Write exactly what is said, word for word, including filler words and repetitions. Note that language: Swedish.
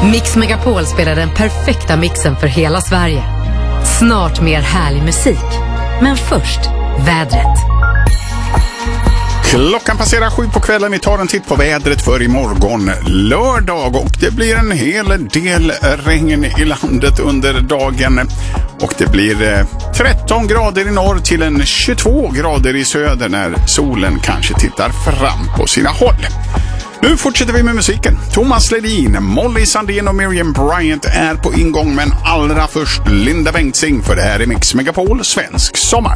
Mix Megapol spelar den perfekta mixen för hela Sverige. Snart mer härlig musik. Men först, vädret. Klockan passerar sju på kvällen. Vi tar en titt på vädret för imorgon lördag. Och det blir en hel del regn i landet under dagen. Och det blir tretton grader i norr till en tjugotvå grader i söder när solen kanske tittar fram på sina håll. Nu fortsätter vi med musiken. Thomas Ledin, Molly Sandén och Miriam Bryant är på ingång, men allra först Linda Bengtzing, för det här är Mix Megapol Svensk Sommar.